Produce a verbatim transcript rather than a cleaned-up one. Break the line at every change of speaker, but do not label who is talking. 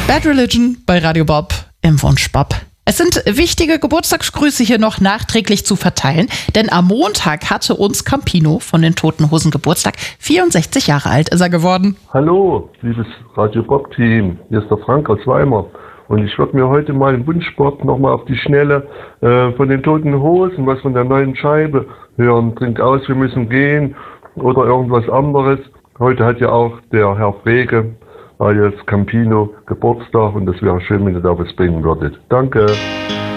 Bad Religion bei Radio Bob im Wunschbob. Es sind wichtige Geburtstagsgrüße hier noch nachträglich zu verteilen, denn am Montag hatte uns Campino von den Toten Hosen Geburtstag. vierundsechzig Jahre alt ist er geworden.
Hallo, liebes Radio Bob Team, hier ist der Frank aus Weimar. Und ich würde mir heute mal im Wunschbob nochmal auf die Schnelle äh, von den Toten Hosen, was von der neuen Scheibe hören. Trink aus, wir müssen gehen oder irgendwas anderes. Heute hat ja auch der Herr Frege, alias Campino, Geburtstag und das wäre schön, wenn ihr da was bringen würdet. Danke.